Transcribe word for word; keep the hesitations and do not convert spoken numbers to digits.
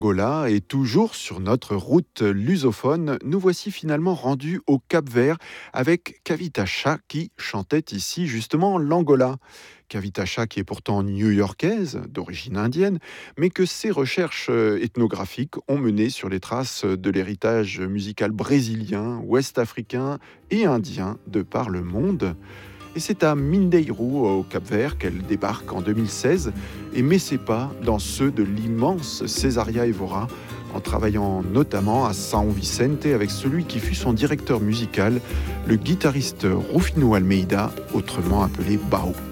Angola et toujours sur notre route lusophone, nous voici finalement rendus au Cap-Vert avec Kavitacha qui chantait ici justement l'Angola. Kavitacha qui est pourtant new-yorkaise, d'origine indienne, mais que ses recherches euh, ethnographiques ont mené sur les traces de l'héritage musical brésilien, ouest-africain et indien de par le monde. Et c'est à Mindeiro, au Cap-Vert, qu'elle débarque en deux mille seize et met ses pas dans ceux de l'immense Cesaria Evora, en travaillant notamment à São Vicente avec celui qui fut son directeur musical, le guitariste Rufino Almeida, autrement appelé Bao.